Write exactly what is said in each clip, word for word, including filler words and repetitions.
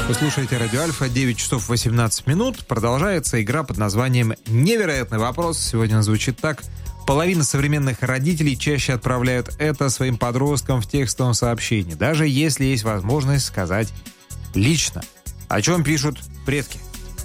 Вы слушаете Радио Альфа, девять часов восемнадцать минут. Продолжается игра под названием «Невероятный вопрос». Сегодня он звучит так. Половина современных родителей чаще отправляют это своим подросткам в текстовом сообщении, даже если есть возможность сказать лично. О чем пишут предки?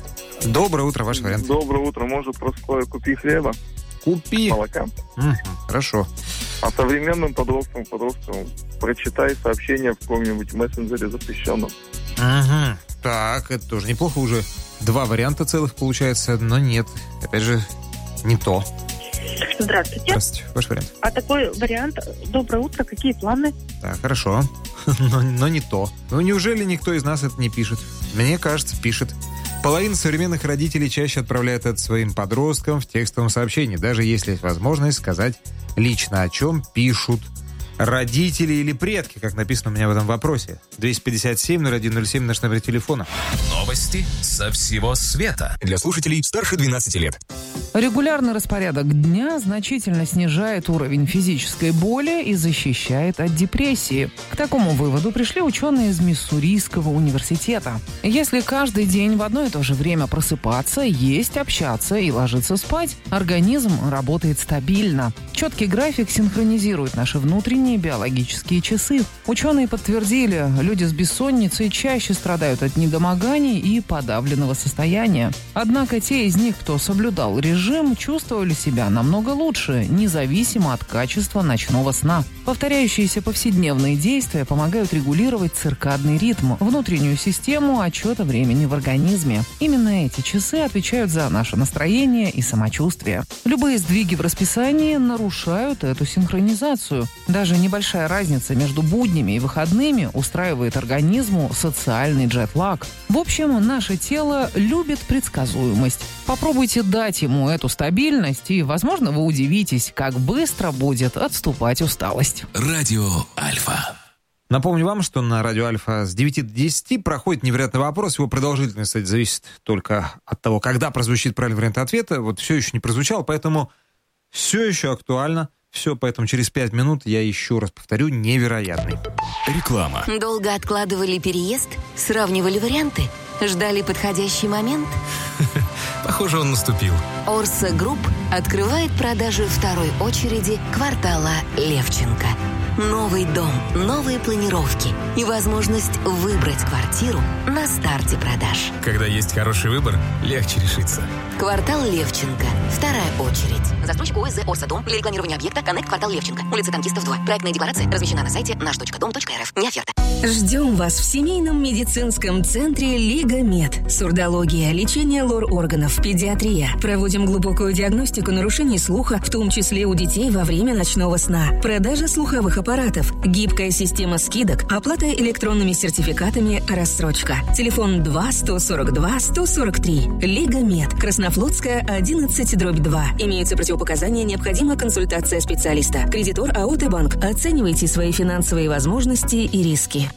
Доброе утро, ваш вариант. Доброе утро. Может, простое «купи хлеба». Купи. Молока. Угу, хорошо. А современным подросткам, подросткам прочитай сообщение в каком-нибудь мессенджере запрещенном. Угу. Так, это тоже неплохо. Уже два варианта целых получается, но нет. Опять же, не то. Здравствуйте. Здравствуйте. Ваш вариант. А такой вариант. Доброе утро. Какие планы? Так, хорошо. но, но не то. Ну, неужели никто из нас это не пишет? Мне кажется, пишет. Половина современных родителей чаще отправляет это своим подросткам в текстовом сообщении, даже если есть возможность сказать лично, о чем пишут родители или предки, как написано у меня в этом вопросе. двести пятьдесят семь ноль один ноль семь наш номер телефона. Новости со всего света. Для слушателей старше двенадцати лет. Регулярный распорядок дня значительно снижает уровень физической боли и защищает от депрессии. К такому выводу пришли ученые из Миссурийского университета. Если каждый день в одно и то же время просыпаться, есть, общаться и ложиться спать, организм работает стабильно. Четкий график синхронизирует наши внутренние биологические часы. Ученые подтвердили, люди с бессонницей чаще страдают от недомоганий и подавленного состояния. Однако те из них, кто соблюдал режим, чувствовали себя намного лучше, независимо от качества ночного сна. Повторяющиеся повседневные действия помогают регулировать циркадный ритм, внутреннюю систему отчета времени в организме. Именно эти часы отвечают за наше настроение и самочувствие. Любые сдвиги в расписании нарушают эту синхронизацию. Даже небольшая разница между буднями и выходными устраивает организму социальный джетлаг. В общем, наше тело любит предсказуемость. Попробуйте дать ему эту стабильность, и, возможно, вы удивитесь, как быстро будет отступать усталость. Радио Альфа. Напомню вам, что на Радио Альфа с девяти до десяти проходит невероятный вопрос. Его продолжительность, кстати, зависит только от того, когда прозвучит правильный вариант ответа. Вот все еще не прозвучал, поэтому все еще актуально. Все, поэтому через пять минут я еще раз повторю: невероятный. Реклама. Долго откладывали переезд? Сравнивали варианты? Ждали подходящий момент? Похоже, он наступил. Орса Групп открывает продажи второй очереди квартала Левченко. Новый дом, новые планировки и возможность выбрать квартиру на старте продаж. Когда есть хороший выбор, легче решиться. Квартал Левченко. Вторая очередь. Застройщик ОСЗ «Орса Дом». Для рекламирования объекта «Коннект Квартал Левченко». Улица Танкистов, два. Проектная декларация размещена на сайте наш точка дом точка эр эф. Не оферта. Ждем вас в семейном медицинском центре «Лига Мед». Сурдология, лечение лор-органов, педиатрия. Проводим глубокую диагностику нарушений слуха, в том числе у детей во время ночного сна. Продажа слуховых аппаратов. Гибкая система скидок. Оплата электронными сертификатами. Рассрочка. Телефон два сто сорок два сто сорок три. «Лига Мед». Краснофлотская, одиннадцать, дробь два. Имеются противопоказания, необходима консультация специалиста. Кредитор АО «Т-Банк». Оценивайте свои финансовые возможности и риски.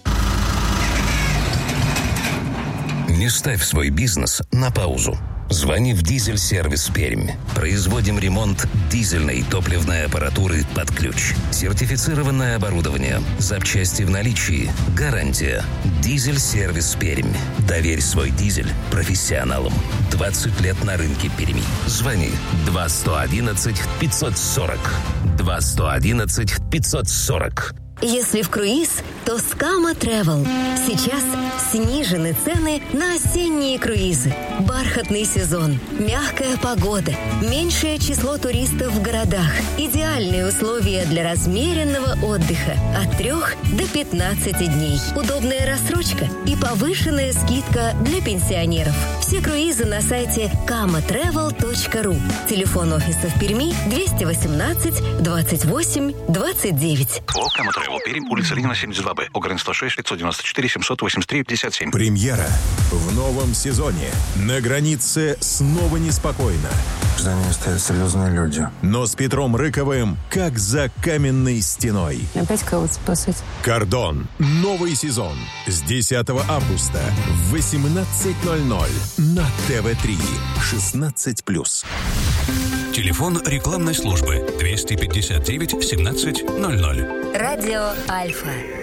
Не ставь свой бизнес на паузу. Звони в «Дизель-сервис Пермь». Производим ремонт дизельной топливной аппаратуры под ключ. Сертифицированное оборудование. Запчасти в наличии. Гарантия. «Дизель-сервис Пермь». Доверь свой дизель профессионалам. двадцать лет на рынке Перми. Звони два сто одиннадцать пятьсот сорок. два сто одиннадцать пятьсот сорок. Если в круиз, то Скама Travel. Сейчас снижены цены на осенние круизы. Бархатный сезон, мягкая погода, меньшее число туристов в городах. Идеальные условия для размеренного отдыха от трех до пятнадцати дней. Удобная рассрочка и повышенная скидка для пенсионеров. Все круизы на сайте кама трэвел точка ру. Телефон офиса в Перми двести восемнадцать двадцать восемь двадцать девять. Кама Travel Пермь, улица Ленина, семьдесят два Б. Огрен сто шесть пятьсот девяносто четыре семьсот восемьдесят три пятьдесят семь. Премьера в новом сезоне. На границе снова неспокойно. В здании стоят серьезные люди. Но с Петром Рыковым как за каменной стеной. Опять кого-то спасать. «Кордон». Новый сезон. С десятого августа в восемнадцать ноль ноль на тэ вэ три. шестнадцать плюс. Телефон рекламной службы двести пятьдесят девять семнадцать ноль ноль. Радио Альфа.